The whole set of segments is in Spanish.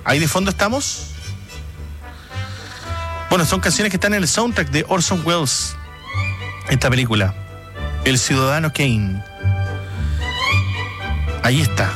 Ahí de fondo estamos. Bueno, son canciones que están en el soundtrack de Orson Welles, esta película, El Ciudadano Kane. Ahí está.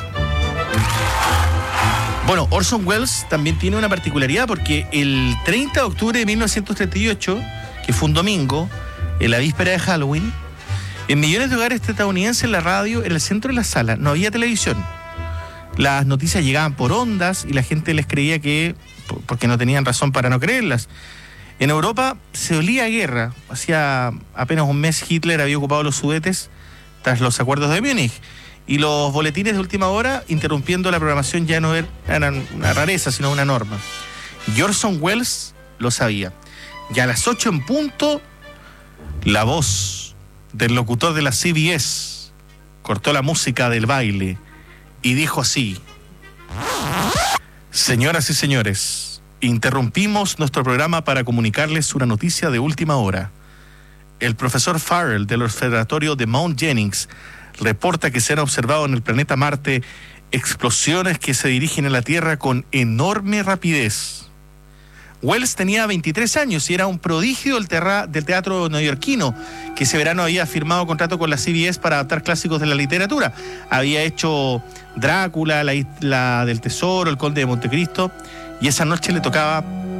Bueno, Orson Welles también tiene una particularidad porque el 30 de octubre de 1938, que fue un domingo, en la víspera de Halloween, en millones de hogares estadounidenses la radio era el centro de la sala, no había televisión. Las noticias llegaban por ondas y la gente les creía que, porque no tenían razón para no creerlas. En Europa se olía a guerra. Hacía apenas un mes Hitler había ocupado los Sudetes tras los acuerdos de Múnich. Y los boletines de última hora, interrumpiendo la programación, ya no eran una rareza, sino una norma. Y Orson Welles lo sabía. Y a las 8 en punto, la voz del locutor de la CBS cortó la música del baile y dijo así: señoras y señores, interrumpimos nuestro programa para comunicarles una noticia de última hora. El profesor Farrell del observatorio de Mount Jennings reporta que se han observado en el planeta Marte explosiones que se dirigen a la Tierra con enorme rapidez. Welles tenía 23 años y era un prodigio del teatro neoyorquino, que ese verano había firmado contrato con la CBS para adaptar clásicos de la literatura. Había hecho Drácula, La Isla del Tesoro, El Conde de Montecristo, y esa noche le tocaba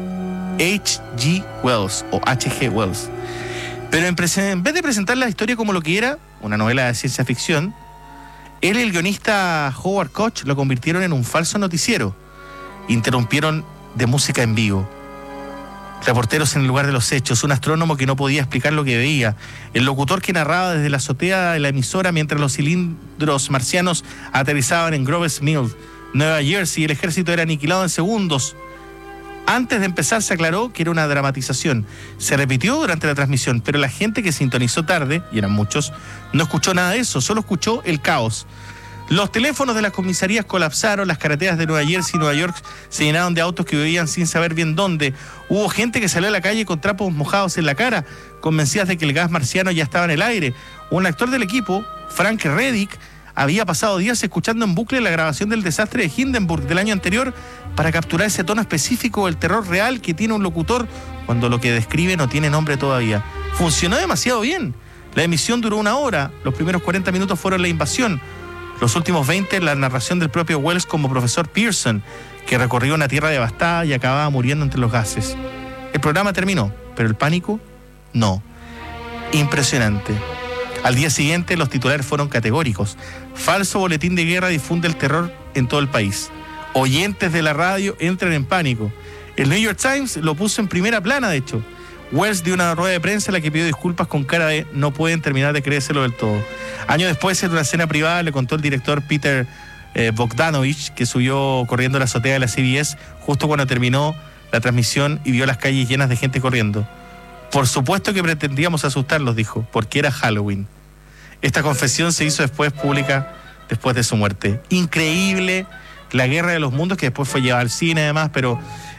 H.G. Wells o H.G. Wells. Pero en vez de presentar la historia como lo que era, una novela de ciencia ficción, él y el guionista Howard Koch lo convirtieron en un falso noticiero. Interrumpieron de música en vivo. Reporteros en el lugar de los hechos, un astrónomo que no podía explicar lo que veía, el locutor que narraba desde la azotea de la emisora mientras los cilindros marcianos aterrizaban en Groves Mill, Nueva Jersey, y el ejército era aniquilado en segundos. Antes de empezar se aclaró que era una dramatización. Se repitió durante la transmisión, pero la gente que sintonizó tarde, y eran muchos, no escuchó nada de eso, solo escuchó el caos. Los teléfonos de las comisarías colapsaron, las carreteras de Nueva Jersey y Nueva York se llenaron de autos que vivían sin saber bien dónde. Hubo gente que salió a la calle con trapos mojados en la cara, convencidas de que el gas marciano ya estaba en el aire. Un actor del equipo, Frank Reddick, había pasado días escuchando en bucle la grabación del desastre de Hindenburg del año anterior para capturar ese tono específico del terror real que tiene un locutor cuando lo que describe no tiene nombre todavía. Funcionó demasiado bien. La emisión duró 1 hora. Los primeros 40 minutos fueron la invasión. Los últimos 20, la narración del propio Welles como profesor Pearson, que recorrió una tierra devastada y acababa muriendo entre los gases. El programa terminó, pero el pánico, no. Impresionante. Al día siguiente, los titulares fueron categóricos. Falso boletín de guerra difunde el terror en todo el país. Oyentes de la radio entran en pánico. El New York Times lo puso en primera plana, de hecho. Welles dio una rueda de prensa en la que pidió disculpas con cara de no pueden terminar de creérselo del todo. Años después, en una cena privada, le contó el director Peter Bogdanovich, que subió corriendo a la azotea de la CBS justo cuando terminó la transmisión y vio las calles llenas de gente corriendo. Por supuesto que pretendíamos asustarlos, dijo, porque era Halloween. Esta confesión se hizo después pública después de su muerte. Increíble La Guerra de los Mundos, que después fue llevada al cine además, pero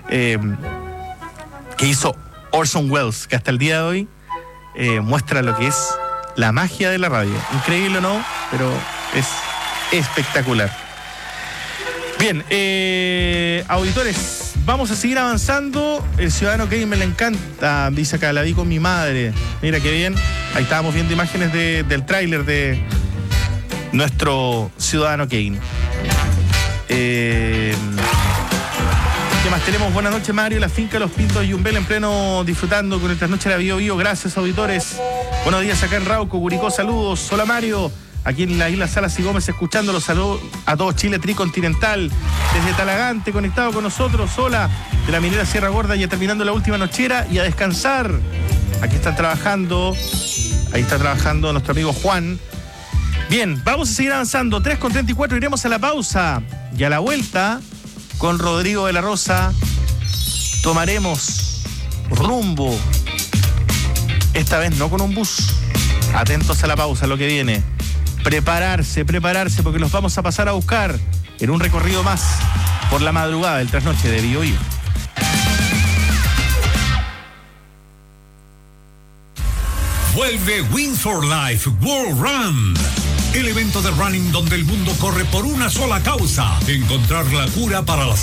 que hizo Orson Welles, que hasta el día de hoy muestra lo que es la magia de la radio. Increíble o no, pero es espectacular. Bien, auditores, vamos a seguir avanzando. El Ciudadano Kane me le encanta, dice acá, la vi con mi madre. Mira qué bien. Ahí estábamos viendo imágenes del tráiler de nuestro Ciudadano Kane. ¿Qué más tenemos? Buenas noches, Mario. La finca Los Pintos de Yumbel en pleno disfrutando con el trasnoche de la Bio Bio. Gracias, auditores. Buenos días acá en Rauco, Curicó. Saludos. Hola, Mario. Aquí en la isla Salas y Gómez, escuchando los saludos a todo Chile Tricontinental. Desde Talagante, conectado con nosotros. Hola, de la minera Sierra Gorda, ya terminando la última nochera y a descansar. Aquí están trabajando. Ahí está trabajando nuestro amigo Juan. Bien, vamos a seguir avanzando. 3:34, iremos a la pausa. Y a la vuelta, con Rodrigo de la Rosa, tomaremos rumbo. Esta vez no con un bus. Atentos a la pausa, lo que viene. Prepararse, porque los vamos a pasar a buscar en un recorrido más por la madrugada del trasnoche de Bio Bio. Vuelve Wings for Life World Run. El evento de running donde el mundo corre por una sola causa: encontrar la cura para la